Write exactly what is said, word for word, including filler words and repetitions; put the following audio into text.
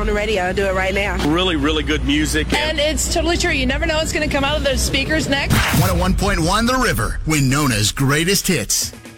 the radio. I'll do it right now. Really, really good music. And it's totally true. You never know what's going to come out of those speakers next. one oh one point one The River, Winona's greatest hits.